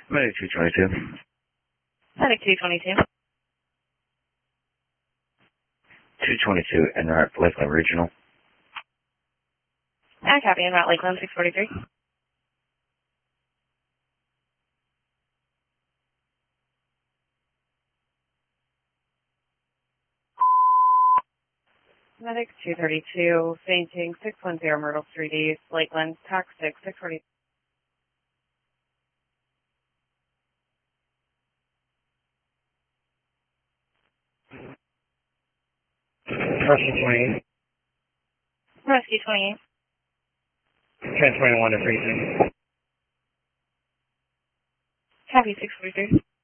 Medic 222. Medic 222. 222 en route Lakeland Regional. I copy en route Lakeland 643. Medic 232, fainting 610 Myrtle Street East, Lakeland, TAC 6, 640. Rescue 28. Rescue 28. Trans 21 to freezing. Copy 643.